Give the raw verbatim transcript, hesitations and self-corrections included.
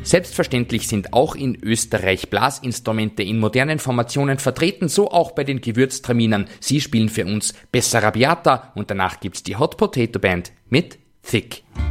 Selbstverständlich sind auch in Österreich Blasinstrumente in modernen Formationen vertreten, so auch bei den Gewürztraminen. Sie spielen für uns Bessarabiata und danach gibt's die Hot Potato Band mit Thick.